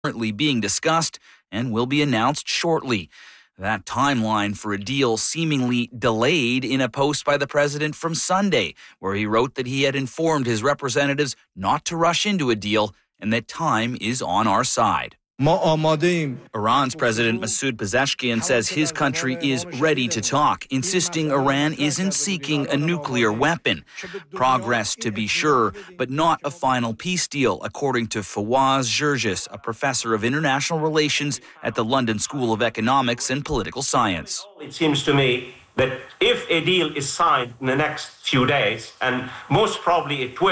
currently being discussed and will be announced shortly. That timeline for a deal seemingly delayed in a post by the president from Sunday, where he wrote that he had informed his representatives not to rush into a deal and that time is on our side. Iran's President Masoud Pezeshkian says his country is ready to talk, insisting Iran isn't seeking a nuclear weapon. Progress, to be sure, but not a final peace deal, according to Fawaz Gerges, a professor of international relations at the London School of Economics and Political Science. It seems to me that if a deal is signed in the next few days, and most probably it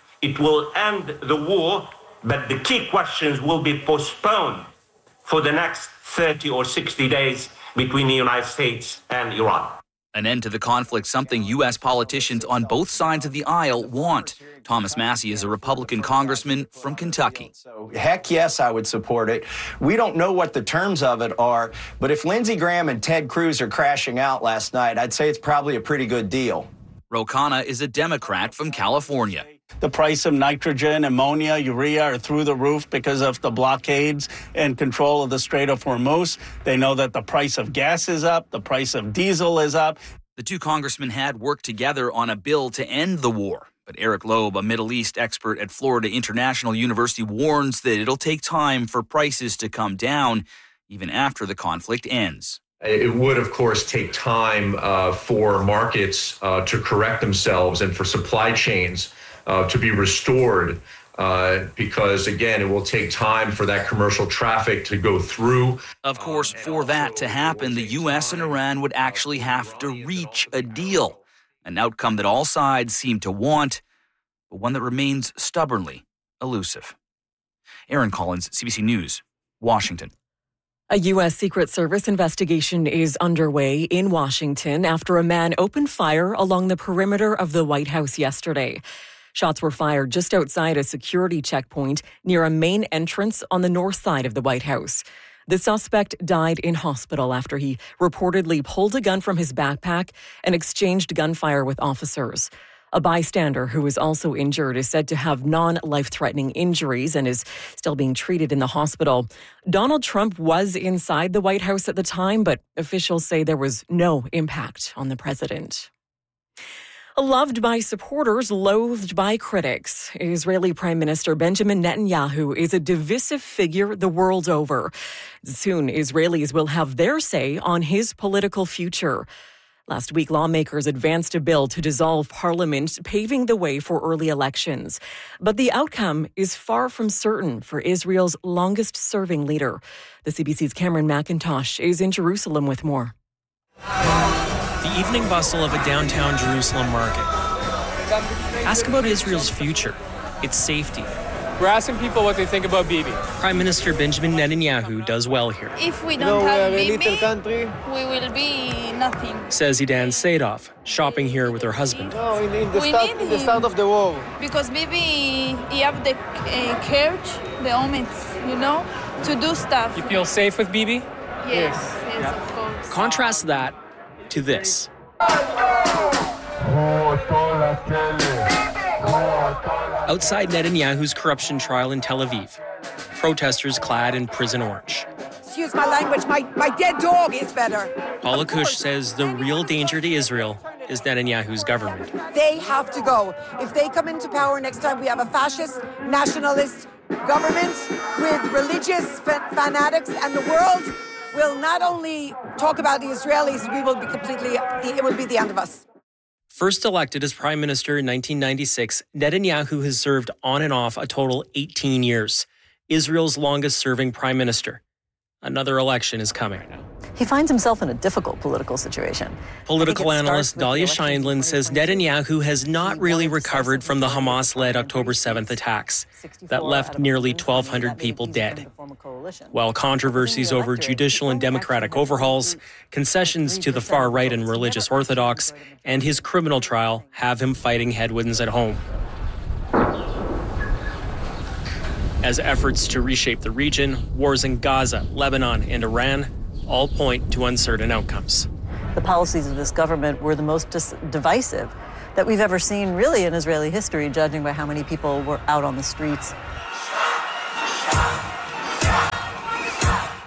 will end the war. But the key questions will be postponed for the next 30 or 60 days between the United States and Iran. An end to the conflict, something U.S. politicians on both sides of the aisle want. Thomas Massie is a Republican congressman from Kentucky. Heck yes, I would support it. We don't know what the terms of it are, but if Lindsey Graham and Ted Cruz are crashing out last night, I'd say it's probably a pretty good deal. Ro Khanna is a Democrat from California. The price of nitrogen, ammonia, urea are through the roof because of the blockades and control of the Strait of Hormuz. They know that the price of gas is up, the price of diesel is up. The two congressmen had worked together on a bill to end the war. But Eric Loeb, a Middle East expert at Florida International University, warns that it'll take time for prices to come down, even after the conflict ends. It would, of course, take time for markets to correct themselves and for supply chains to be restored because, again, it will take time for that commercial traffic to go through. Of course, for that to happen, the U.S. and Iran would actually have to reach a deal, an outcome that all sides seem to want, but one that remains stubbornly elusive. Aaron Collins, CBC News, Washington. A U.S. Secret Service investigation is underway in Washington after a man opened fire along the perimeter of the White House yesterday. Shots were fired just outside a security checkpoint near a main entrance on the north side of the White House. The suspect died in hospital after he reportedly pulled a gun from his backpack and exchanged gunfire with officers. A bystander who was also injured is said to have non-life-threatening injuries and is still being treated in the hospital. Donald Trump was inside the White House at the time, but officials say there was no impact on the president. Loved by supporters, loathed by critics, Israeli Prime Minister Benjamin Netanyahu is a divisive figure the world over. Soon, Israelis will have their say on his political future. Last week, lawmakers advanced a bill to dissolve parliament, paving the way for early elections. But the outcome is far from certain for Israel's longest-serving leader. The CBC's Cameron McIntosh is in Jerusalem with more. The evening bustle of a downtown Jerusalem market. Ask about Israel's future, its safety. We're asking people what they think about Bibi. Prime Minister Benjamin Netanyahu does well here. If we don't have Bibi, we will be nothing. Says Idan Sadov, shopping here with her husband. No, in the start of the war. Because Bibi, he have the courage, the omits, to do stuff. You feel safe with Bibi? Yes, of course. Contrast that to this. Outside Netanyahu's corruption trial in Tel Aviv, protesters clad in prison orange. Excuse my language, my dead dog is better. Paula Kush says the real danger to Israel is Netanyahu's government. They have to go. If they come into power next time, we have a fascist, nationalist government with religious fanatics, and the world will not only talk about the Israelis, it will be the end of us. First elected as prime minister in 1996, Netanyahu has served on and off a total 18 years. Israel's longest-serving prime minister. Another election is coming. He finds himself in a difficult political situation. Political analyst Dalia Scheindlin says Netanyahu has not really recovered from the Hamas-led October 7th attacks that left nearly 1,200 people dead. While controversies over judicial and democratic overhauls, concessions to the far right and religious orthodox, and his criminal trial have him fighting headwinds at home. As efforts to reshape the region, wars in Gaza, Lebanon, and Iran all point to uncertain outcomes. The policies of this government were the most divisive that we've ever seen, really, in Israeli history, judging by how many people were out on the streets.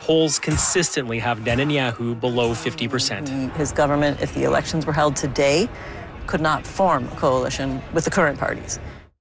polls consistently have Netanyahu below 50%. His government, if the elections were held today, could not form a coalition with the current parties.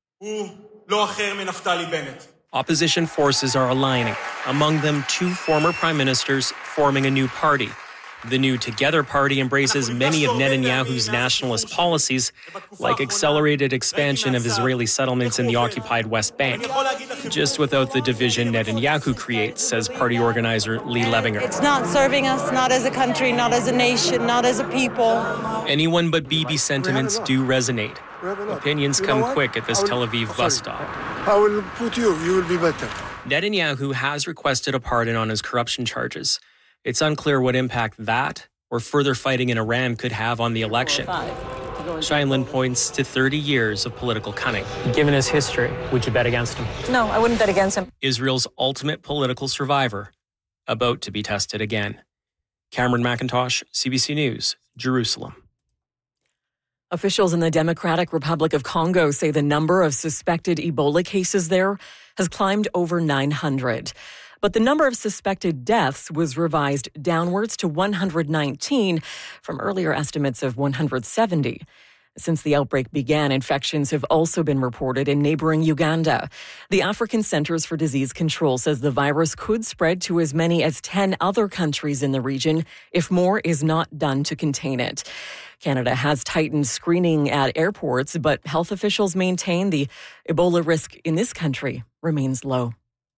Opposition forces are aligning, among them 2 former prime ministers forming a new party. The New Together party embraces many of Netanyahu's nationalist policies, like accelerated expansion of Israeli settlements in the occupied West Bank. Just without the division Netanyahu creates, says party organizer Lee Levinger. It's not serving us, not as a country, not as a nation, not as a people. Anyone but Bibi sentiments do resonate. Opinions come quick at this Tel Aviv bus stop. I will put you will be better. Netanyahu has requested a pardon on his corruption charges. It's unclear what impact that or further fighting in Iran could have on the election. Scheinlin points to 30 years of political cunning. Given his history, would you bet against him? No, I wouldn't bet against him. Israel's ultimate political survivor, about to be tested again. Cameron McIntosh, CBC News, Jerusalem. Officials in the Democratic Republic of Congo say the number of suspected Ebola cases there has climbed over 900. But the number of suspected deaths was revised downwards to 119 from earlier estimates of 170. Since the outbreak began, infections have also been reported in neighboring Uganda. The African Centers for Disease Control says the virus could spread to as many as 10 other countries in the region if more is not done to contain it. Canada has tightened screening at airports, but health officials maintain the Ebola risk in this country remains low.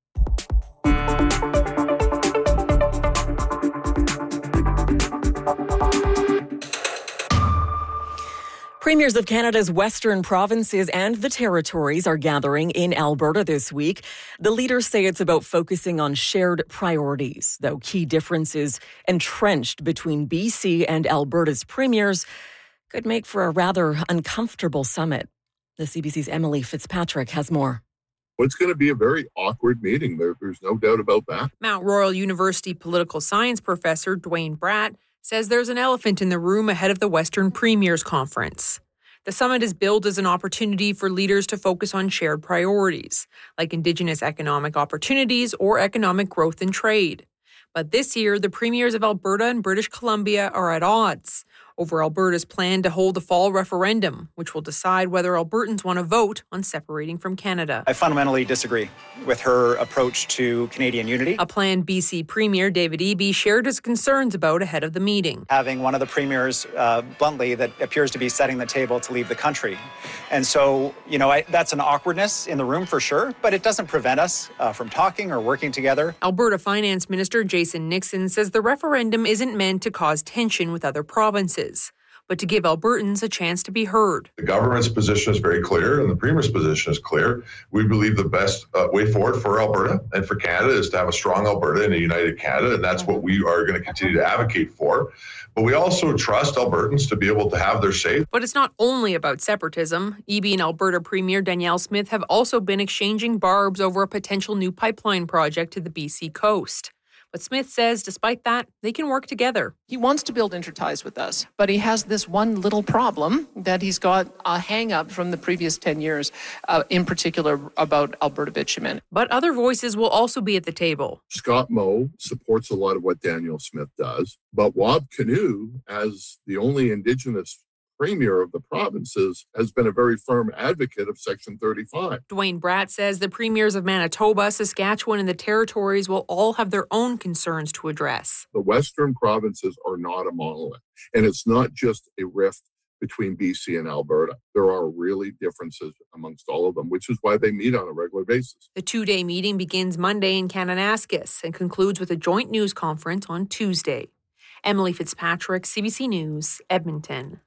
Premiers of Canada's western provinces and the territories are gathering in Alberta this week. The leaders say it's about focusing on shared priorities, though key differences entrenched between BC and Alberta's premiers could make for a rather uncomfortable summit. The CBC's Emily Fitzpatrick has more. It's going to be a very awkward meeting. There's no doubt about that. Mount Royal University political science professor Dwayne Bratt says there's an elephant in the room ahead of the Western Premiers Conference. The summit is billed as an opportunity for leaders to focus on shared priorities, like Indigenous economic opportunities or economic growth and trade. But this year, the premiers of Alberta and British Columbia are at odds over Alberta's plan to hold a fall referendum, which will decide whether Albertans want to vote on separating from Canada. I fundamentally disagree with her approach to Canadian unity. A plan BC Premier David Eby shared his concerns about ahead of the meeting. Having one of the premiers, bluntly, that appears to be setting the table to leave the country. And so, that's an awkwardness in the room for sure, but it doesn't prevent us from talking or working together. Alberta Finance Minister Jason Nixon says the referendum isn't meant to cause tension with other provinces, but to give Albertans a chance to be heard. The government's position is very clear and the Premier's position is clear. We believe the best way forward for Alberta and for Canada is to have a strong Alberta and a united Canada, and that's what we are going to continue to advocate for. But we also trust Albertans to be able to have their say. But it's not only about separatism. Eby and Alberta Premier Danielle Smith have also been exchanging barbs over a potential new pipeline project to the BC coast. But Smith says, despite that, they can work together. He wants to build interties with us, but he has this one little problem that he's got a hang-up from the previous 10 years, in particular about Alberta bitumen. But other voices will also be at the table. Scott Moe supports a lot of what Danielle Smith does, but Wab Kinew, as the only Indigenous Premier of the provinces, has been a very firm advocate of Section 35. Dwayne Bratt says the premiers of Manitoba, Saskatchewan, and the territories will all have their own concerns to address. The Western provinces are not a monolith, and it's not just a rift between BC and Alberta. There are really differences amongst all of them, which is why they meet on a regular basis. The two-day meeting begins Monday in Kananaskis and concludes with a joint news conference on Tuesday. Emily Fitzpatrick, CBC News, Edmonton.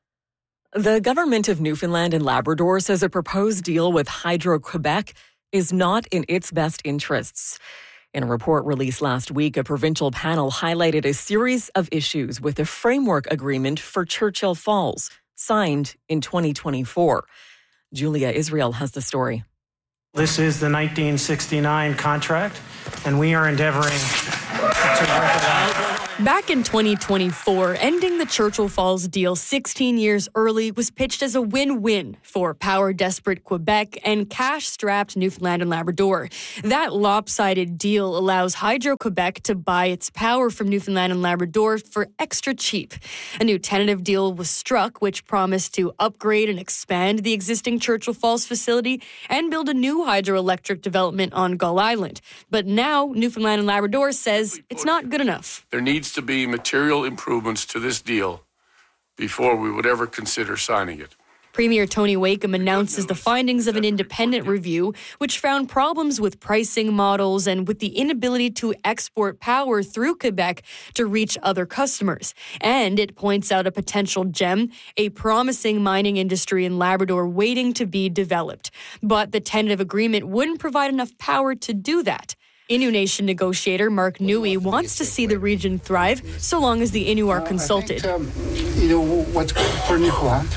The government of Newfoundland and Labrador says a proposed deal with Hydro-Quebec is not in its best interests. In a report released last week, a provincial panel highlighted a series of issues with the framework agreement for Churchill Falls, signed in 2024. Julia Israel has the story. This is the 1969 contract, and we are endeavoring to work it out. Back in 2024, ending the Churchill Falls deal 16 years early was pitched as a win-win for power-desperate Quebec and cash-strapped Newfoundland and Labrador. That lopsided deal allows Hydro-Quebec to buy its power from Newfoundland and Labrador for extra cheap. A new tentative deal was struck, which promised to upgrade and expand the existing Churchill Falls facility and build a new hydroelectric development on Gull Island. But now, Newfoundland and Labrador says it's not good enough. There needs to be material improvements to this deal before we would ever consider signing it. Premier Tony Wakeham announces the findings of an independent review, which found problems with pricing models and with the inability to export power through Quebec to reach other customers. And it points out a potential gem, a promising mining industry in Labrador waiting to be developed. But the tentative agreement wouldn't provide enough power to do that. Innu Nation negotiator Mark Newey wants to see the region thrive so long as the Innu are consulted. I think, what's good for Newfoundland,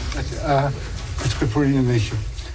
it's good for Innu Nation.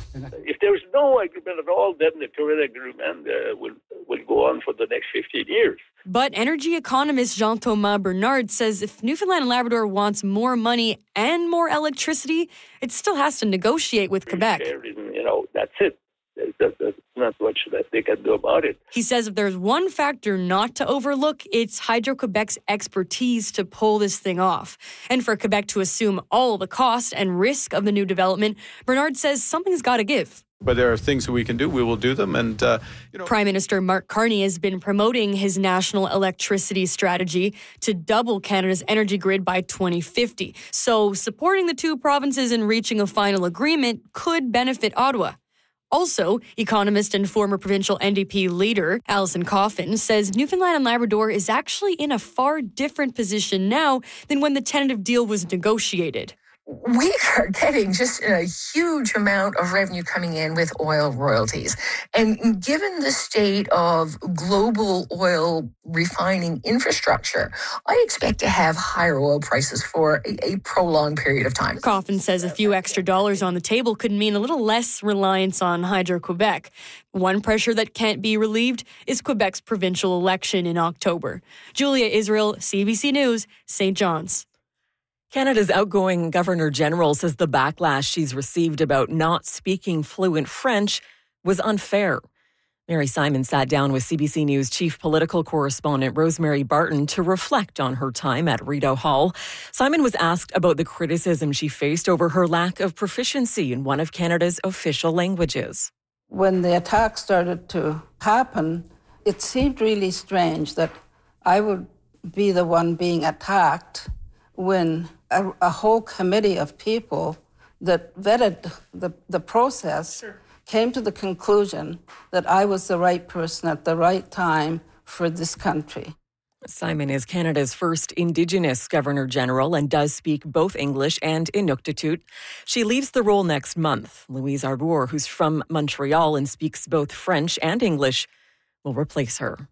If there's no agreement at all, then the current agreement will go on for the next 15 years. But energy economist Jean-Thomas Bernard says if Newfoundland and Labrador wants more money and more electricity, it still has to negotiate with Quebec. That's it. There's not much that they can do about it. He says if there's one factor not to overlook, it's Hydro-Quebec's expertise to pull this thing off. And for Quebec to assume all the cost and risk of the new development, Bernard says something's got to give. But there are things that we can do. We will do them. And Prime Minister Mark Carney has been promoting his national electricity strategy to double Canada's energy grid by 2050. So supporting the two provinces in reaching a final agreement could benefit Ottawa. Also, economist and former provincial NDP leader Alison Coffin says Newfoundland and Labrador is actually in a far different position now than when the tentative deal was negotiated. We are getting just a huge amount of revenue coming in with oil royalties. And given the state of global oil refining infrastructure, I expect to have higher oil prices for a prolonged period of time. Coffin says a few extra dollars on the table could mean a little less reliance on Hydro-Quebec. One pressure that can't be relieved is Quebec's provincial election in October. Julia Israel, CBC News, St. John's. Canada's outgoing Governor-General says the backlash she's received about not speaking fluent French was unfair. Mary Simon sat down with CBC News chief political correspondent Rosemary Barton to reflect on her time at Rideau Hall. Simon was asked about the criticism she faced over her lack of proficiency in one of Canada's official languages. When the attack started to happen, it seemed really strange that I would be the one being attacked when a whole committee of people that vetted the process came to the conclusion that I was the right person at the right time for this country. Simon is Canada's first Indigenous Governor-General and does speak both English and Inuktitut. She leaves the role next month. Louise Arbour, who's from Montreal and speaks both French and English, will replace her.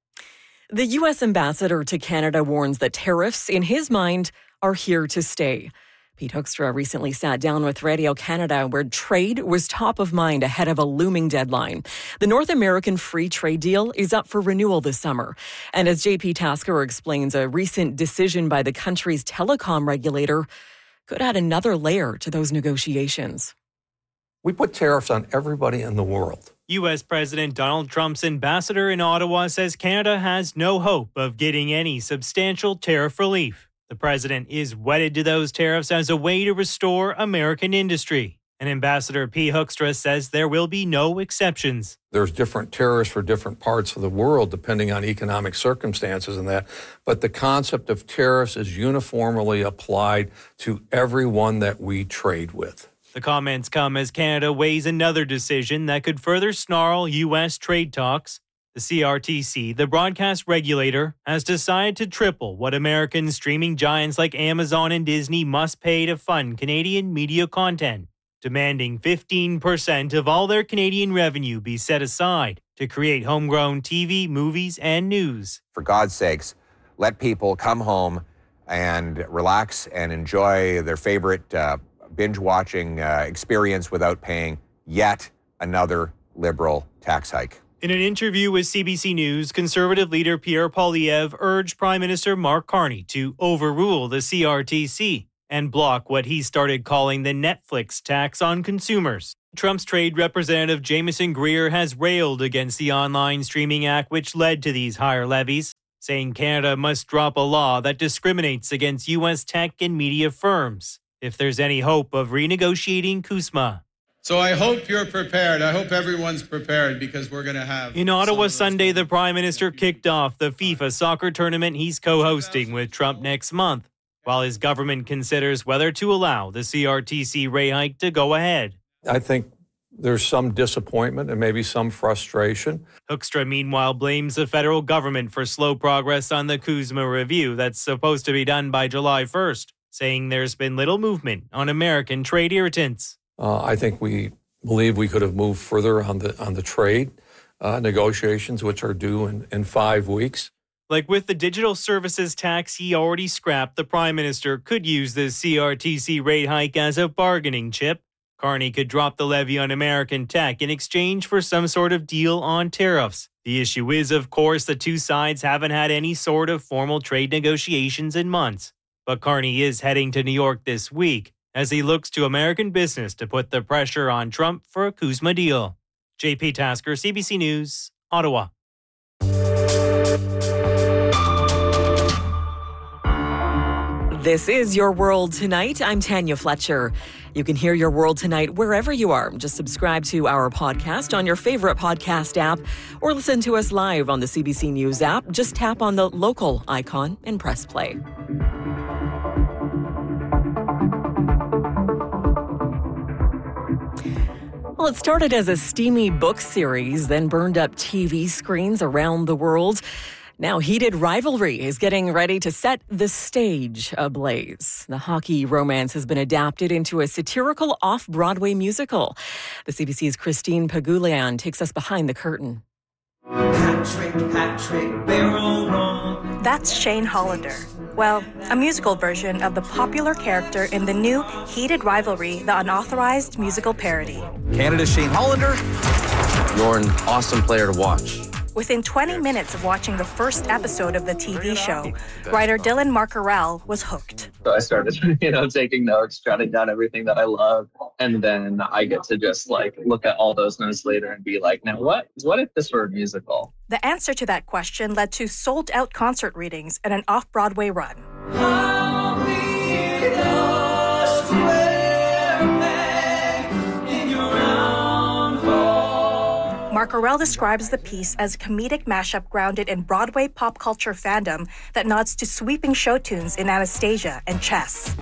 The U.S. ambassador to Canada warns that tariffs, in his mind, are here to stay. Pete Hoekstra recently sat down with Radio Canada, where trade was top of mind ahead of a looming deadline. The North American Free Trade Deal is up for renewal this summer. And as JP Tasker explains, a recent decision by the country's telecom regulator could add another layer to those negotiations. We put tariffs on everybody in the world. U.S. President Donald Trump's ambassador in Ottawa says Canada has no hope of getting any substantial tariff relief. The president is wedded to those tariffs as a way to restore American industry. And Ambassador P. Hoekstra says there will be no exceptions. There's different tariffs for different parts of the world, depending on economic circumstances and that. But the concept of tariffs is uniformly applied to everyone that we trade with. The comments come as Canada weighs another decision that could further snarl U.S. trade talks. The CRTC, the broadcast regulator, has decided to triple what American streaming giants like Amazon and Disney must pay to fund Canadian media content, demanding 15% of all their Canadian revenue be set aside to create homegrown TV, movies, and news. For God's sakes, let people come home and relax and enjoy their favorite binge-watching experience without paying yet another Liberal tax hike. In an interview with CBC News, Conservative leader Pierre Poilievre urged Prime Minister Mark Carney to overrule the CRTC and block what he started calling the Netflix tax on consumers. Trump's trade representative Jameson Greer has railed against the Online Streaming Act, which led to these higher levies, saying Canada must drop a law that discriminates against U.S. tech and media firms if there's any hope of renegotiating CUSMA. So I hope you're prepared. I hope everyone's prepared because we're going to have... In Ottawa Sunday, the Prime Minister kicked off the FIFA soccer tournament he's co-hosting with Trump next month, while his government considers whether to allow the CRTC rate hike to go ahead. I think there's some disappointment and maybe some frustration. Hoekstra, meanwhile, blames the federal government for slow progress on the CUSMA review that's supposed to be done by July 1st, saying there's been little movement on American trade irritants. I think we believe we could have moved further on the trade negotiations, which are due in 5 weeks. Like with the digital services tax he already scrapped, the Prime Minister could use the CRTC rate hike as a bargaining chip. Carney could drop the levy on American tech in exchange for some sort of deal on tariffs. The issue is, of course, the two sides haven't had any sort of formal trade negotiations in months. But Carney is heading to New York this week as he looks to American business to put the pressure on Trump for a CUSMA deal. JP Tasker, CBC News, Ottawa. This is Your World Tonight. I'm Tanya Fletcher. You can hear Your World Tonight wherever you are. Just subscribe to our podcast on your favorite podcast app or listen to us live on the CBC News app. Just tap on the local icon and press play. Well, it started as a steamy book series, then burned up TV screens around the world. Now, Heated Rivalry is getting ready to set the stage ablaze. The hockey romance has been adapted into a satirical off-Broadway musical. The CBC's Christine Pagulayan takes us behind the curtain. Hat trick, barrel roll. That's Shane Hollander. Well, a musical version of the popular character in the new Heated Rivalry, the unauthorized musical parody. Canada's Shane Hollander. You're an awesome player to watch. Within 20 minutes of watching the first episode of the TV show, writer Dylan Markarell was hooked. So I started, taking notes, jotting down everything that I love, and then I get to just look at all those notes later and be like, now what if this were a musical? The answer to that question led to sold-out concert readings and an off-Broadway run. Markarell describes the piece as a comedic mashup grounded in Broadway pop culture fandom that nods to sweeping show tunes in Anastasia and Chess.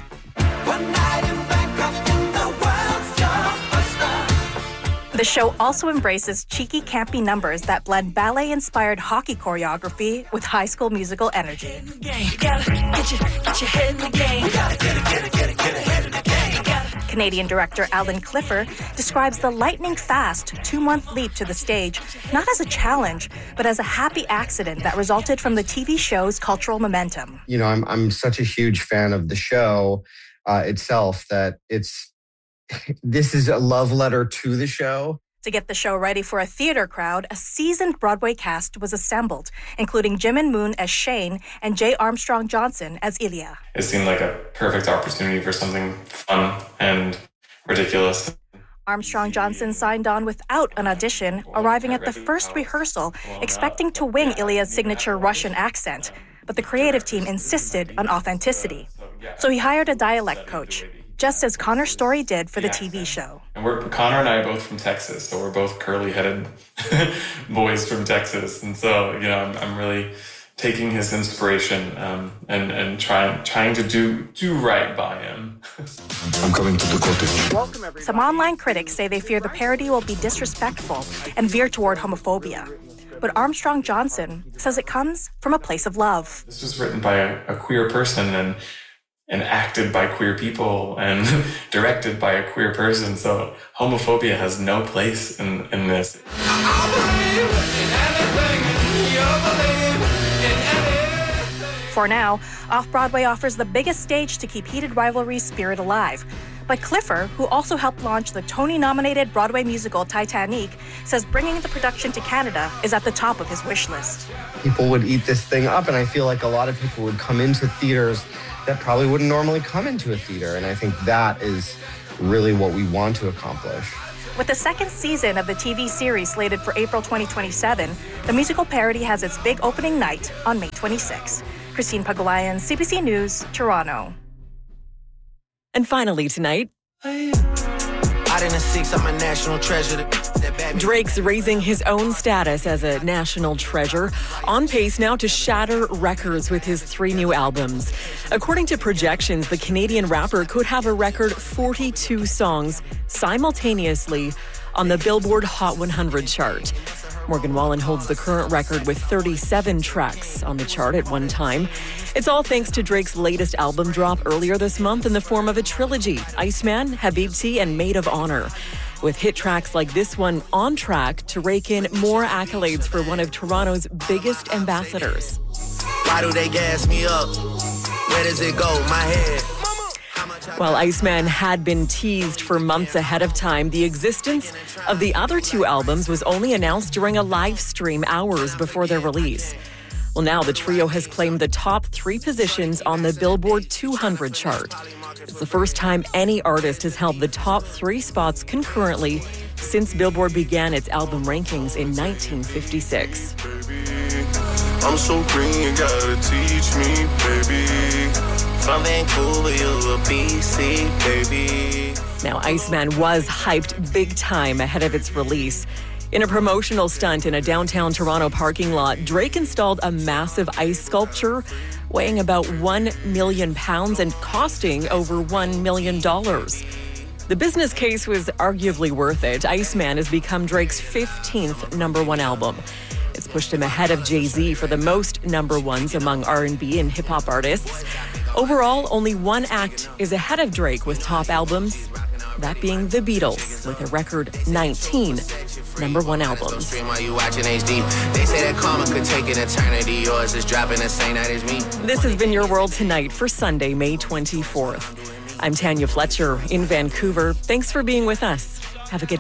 The show also embraces cheeky, campy numbers that blend ballet-inspired hockey choreography with High School Musical energy. Canadian director Alan Clifford describes the lightning-fast 2-month leap to the stage not as a challenge, but as a happy accident that resulted from the TV show's cultural momentum. I'm such a huge fan of the show itself that this is a love letter to the show. To get the show ready for a theater crowd, a seasoned Broadway cast was assembled, including Jimin Moon as Shane and J. Armstrong Johnson as Ilya. It seemed like a perfect opportunity for something fun and ridiculous. Armstrong Johnson signed on without an audition, arriving at the first rehearsal, expecting to wing Ilya's signature Russian accent. But the creative team insisted on authenticity. So he hired a dialect coach, just as Connor Story did for the TV show. And Connor and I are both from Texas, so we're both curly-headed boys from Texas. And so, I'm really taking his inspiration and trying to do right by him. I'm coming to the cottage. Some online critics say they fear the parody will be disrespectful and veer toward homophobia. But Armstrong Johnson says it comes from a place of love. This was written by a queer person and acted by queer people and directed by a queer person. So homophobia has no place in this. For now, Off-Broadway offers the biggest stage to keep Heated Rivalry's spirit alive. But Clifford, who also helped launch the Tony-nominated Broadway musical Titanic, says bringing the production to Canada is at the top of his wish list. People would eat this thing up, and I feel like a lot of people would come into theaters that probably wouldn't normally come into a theater, and I think that is really what we want to accomplish. With the second season of the TV series slated for April 2027, the musical parody has its big opening night on May 26. Christine Pagulayan, CBC News, Toronto. And finally tonight, Out in the six, I'm a national treasure. Drake's raising his own status as a national treasure, on pace now to shatter records with his 3 new albums. According to projections, the Canadian rapper could have a record 42 songs simultaneously on the Billboard Hot 100 chart. Morgan Wallen holds the current record with 37 tracks on the chart at one time. It's all thanks to Drake's latest album drop earlier this month in the form of a trilogy, Iceman, Habibti, and Maid of Honor. With hit tracks like this one on track to rake in more accolades for one of Toronto's biggest ambassadors. Why do they gas me up? Where does it go? My head. While Iceman had been teased for months ahead of time, the existence of the other 2 albums was only announced during a live stream hours before their release. Well, now the trio has claimed the top 3 positions on the Billboard 200 chart. It's the first time any artist has held the top 3 spots concurrently since Billboard began its album rankings in 1956. I'm so green, you gotta teach me, baby. From Vancouver, you a BC, baby. Now, Iceman was hyped big time ahead of its release. In a promotional stunt in a downtown Toronto parking lot, Drake installed a massive ice sculpture weighing about 1 million pounds and costing over $1 million. The business case was arguably worth it. Iceman has become Drake's 15th number 1 album. It's pushed him ahead of Jay-Z for the most number 1s among R&B and hip-hop artists. Overall, only one act is ahead of Drake with top albums, that being the Beatles, with a record 19 number 1 albums. They say that karma could take an eternity. Yours is dropping the same night as me. This has been Your World Tonight for Sunday, May 24th. I'm Tanya Fletcher in Vancouver. Thanks for being with us. Have a good night.